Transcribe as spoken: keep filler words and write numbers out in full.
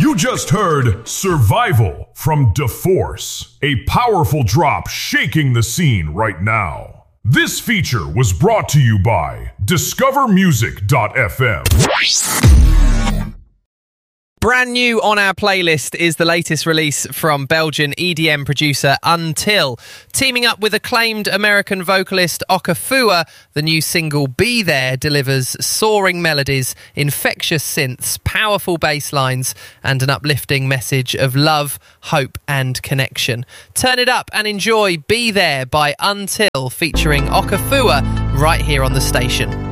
You just heard Survival from DeForce, a powerful drop shaking the scene right now. This feature was brought to you by discover music dot f m. Brand new on our playlist is the latest release from Belgian E D M producer Until. Teaming up with acclaimed American vocalist Okafua, the new single Be There delivers soaring melodies, infectious synths, powerful bass lines, and an uplifting message of love, hope, and connection. Turn it up and enjoy Be There by Until featuring Okafua right here on the station.